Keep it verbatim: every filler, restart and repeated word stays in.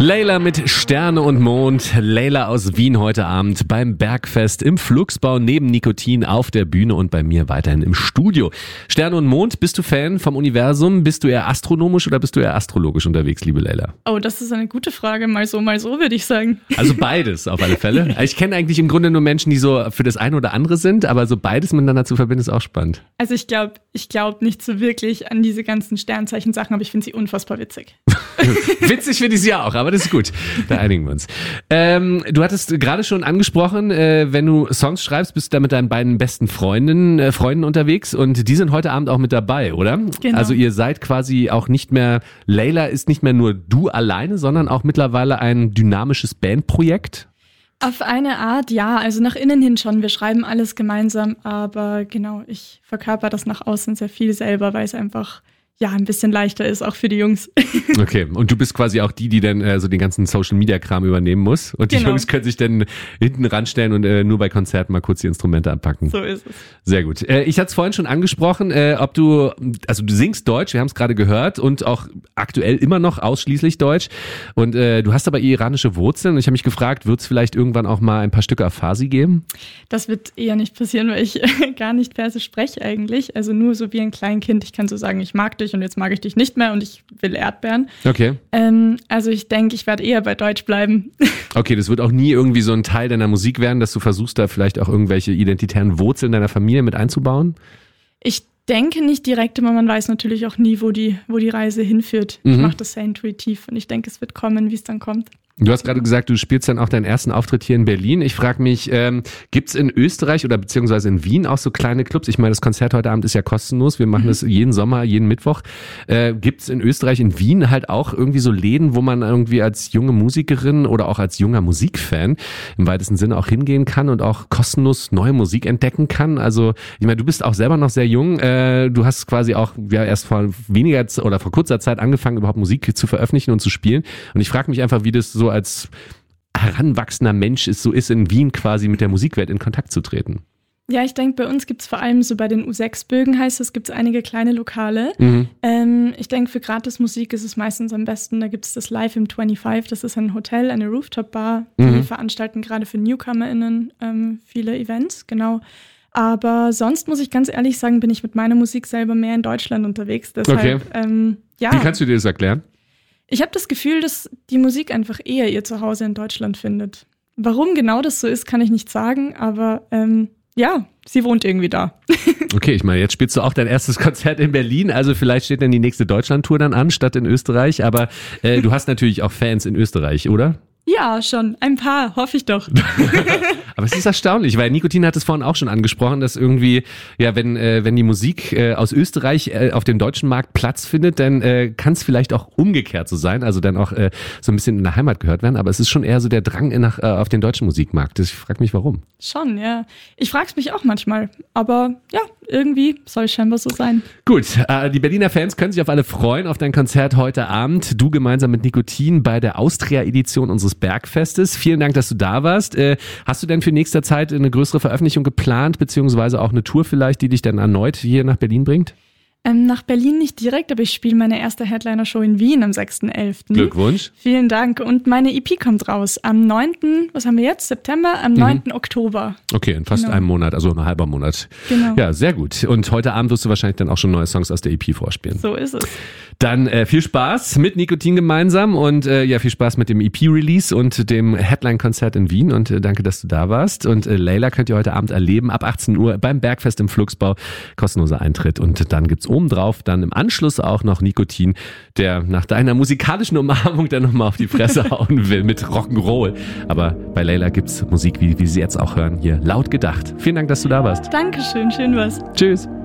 Layla mit Sterne und Mond. Layla aus Wien heute Abend beim Bergfest im Flugsbau neben Nikotin auf der Bühne und bei mir weiterhin im Studio. Sterne und Mond, bist du Fan vom Universum? Bist du eher astronomisch oder bist du eher astrologisch unterwegs, liebe Layla? Oh, das ist eine gute Frage. Mal so, mal so, würde ich sagen. Also beides auf alle Fälle. Ich kenne eigentlich im Grunde nur Menschen, die so für das eine oder andere sind, aber so beides miteinander zu verbinden ist auch spannend. Also ich glaube ich glaub nicht so wirklich an diese ganzen Sternzeichen-Sachen, aber ich finde sie unfassbar witzig. Witzig finde ich sie auch, aber das ist gut. Da einigen wir uns. Ähm, du hattest gerade schon angesprochen, äh, wenn du Songs schreibst, bist du da mit deinen beiden besten Freundinnen, äh, Freunden unterwegs und die sind heute Abend auch mit dabei, oder? Genau. Also ihr seid quasi auch nicht mehr, Layla ist nicht mehr nur du alleine, sondern auch mittlerweile ein dynamisches Bandprojekt? Auf eine Art, ja. Also nach innen hin schon. Wir schreiben alles gemeinsam, aber genau, ich verkörper das nach außen sehr viel selber, weil es einfach ja ein bisschen leichter ist, auch für die Jungs. Okay, und du bist quasi auch die, die dann äh, so den ganzen Social-Media-Kram übernehmen muss. Und die Genau. Jungs können sich dann hinten ranstellen und äh, nur bei Konzerten mal kurz die Instrumente anpacken. So ist es. Sehr gut. Äh, ich hatte es vorhin schon angesprochen, äh, ob du, also du singst Deutsch, wir haben es gerade gehört und auch aktuell immer noch ausschließlich Deutsch. Und äh, du hast aber iranische Wurzeln und ich habe mich gefragt, wird es vielleicht irgendwann auch mal ein paar Stücke auf Farsi geben? Das wird eher nicht passieren, weil ich gar nicht Persisch spreche eigentlich. Also nur so wie ein Kleinkind. Ich kann so sagen, ich mag dich und jetzt mag ich dich nicht mehr und ich will Erdbeeren. Okay. Ähm, also ich denke, ich werde eher bei Deutsch bleiben. Okay, das wird auch nie irgendwie so ein Teil deiner Musik werden, dass du versuchst, da vielleicht auch irgendwelche identitären Wurzeln deiner Familie mit einzubauen? Ich denke nicht direkt, aber man weiß natürlich auch nie, wo die, wo die Reise hinführt. Mhm. Ich mache das sehr intuitiv und ich denke, es wird kommen, wie es dann kommt. Du hast gerade gesagt, du spielst dann auch deinen ersten Auftritt hier in Berlin. Ich frage mich, ähm, gibt's in Österreich oder beziehungsweise in Wien auch so kleine Clubs? Ich meine, das Konzert heute Abend ist ja kostenlos. Wir machen mhm. das jeden Sommer, jeden Mittwoch. Äh, gibt's in Österreich, in Wien halt auch irgendwie so Läden, wo man irgendwie als junge Musikerin oder auch als junger Musikfan im weitesten Sinne auch hingehen kann und auch kostenlos neue Musik entdecken kann? Also, ich meine, du bist auch selber noch sehr jung. Äh, du hast quasi auch ja erst vor weniger oder vor kurzer Zeit angefangen, überhaupt Musik zu veröffentlichen und zu spielen. Und ich frage mich einfach, wie das so als heranwachsender Mensch ist, so ist in Wien quasi mit der Musikwelt in Kontakt zu treten. Ja, ich denke, bei uns gibt es vor allem so bei den U sechs Bögen, heißt es, gibt es einige kleine Lokale. Mhm. Ähm, ich denke, für Gratismusik ist es meistens am besten, da gibt es das Live im fünfundzwanzig, das ist ein Hotel, eine Rooftop-Bar, die Mhm. veranstalten gerade für NewcomerInnen ähm, viele Events, genau. Aber sonst muss ich ganz ehrlich sagen, bin ich mit meiner Musik selber mehr in Deutschland unterwegs. Deshalb, Okay. ähm, ja. Wie kannst du dir das erklären? Ich habe das Gefühl, dass die Musik einfach eher ihr Zuhause in Deutschland findet. Warum genau das so ist, kann ich nicht sagen, aber ähm, ja, sie wohnt irgendwie da. Okay, ich meine, jetzt spielst du auch dein erstes Konzert in Berlin, also vielleicht steht dann die nächste Deutschland-Tour dann an, statt in Österreich, aber äh, du hast natürlich auch Fans in Österreich, oder? Ja, schon. Ein paar, hoffe ich doch. Aber es ist erstaunlich, weil Nikotin hat es vorhin auch schon angesprochen, dass irgendwie, ja, wenn äh, wenn die Musik äh, aus Österreich äh, auf dem deutschen Markt Platz findet, dann äh, kann es vielleicht auch umgekehrt so sein, also dann auch äh, so ein bisschen in der Heimat gehört werden, aber es ist schon eher so der Drang nach äh, auf den deutschen Musikmarkt. Ich frage mich, warum. Schon, ja. Ich frage es mich auch manchmal, aber ja, irgendwie soll es scheinbar so sein. Gut, äh, die Berliner Fans können sich auf alle freuen auf dein Konzert heute Abend. Du gemeinsam mit Nikotin bei der Austria-Edition unseres Bergfestes. Vielen Dank, dass du da warst. Äh, hast du denn für nächste Zeit eine größere Veröffentlichung geplant, beziehungsweise auch eine Tour vielleicht, die dich dann erneut hier nach Berlin bringt? Ähm, nach Berlin nicht direkt, aber ich spiele meine erste Headliner-Show in Wien am sechsten elften Glückwunsch. Vielen Dank. Und meine E P kommt raus am neunten Was haben wir jetzt? September? Am neunten Oktober. Okay, in fast Genau. einem Monat, also ein halber Monat. Genau. Ja, sehr gut. Und heute Abend wirst du wahrscheinlich dann auch schon neue Songs aus der E P vorspielen. So ist es. Dann äh, viel Spaß mit Nikotin gemeinsam und äh, ja, viel Spaß mit dem E P-Release und dem Headline-Konzert in Wien und äh, danke, dass du da warst. Und äh, Layla könnt ihr heute Abend erleben, ab achtzehn Uhr beim Bergfest im Flugsbau, kostenloser Eintritt. Und dann gibt's obendrauf dann im Anschluss auch noch Nikotin, der nach deiner musikalischen Umarmung dann nochmal auf die Fresse hauen will mit Rock'n'Roll. Aber bei Layla gibt's Musik, wie, wie Sie jetzt auch hören, hier laut gedacht. Vielen Dank, dass du da warst. Dankeschön, schön was. Tschüss.